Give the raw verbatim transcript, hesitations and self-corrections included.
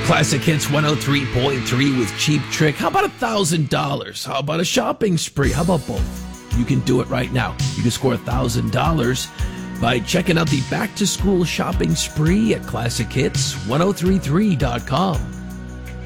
Classic Hits one oh three point three with Cheap Trick. How about one thousand dollars? How about a shopping spree? How about both? You can do it right now. You can score one thousand dollars by checking out the back-to-school shopping spree at classic hits ten thirty-three dot com.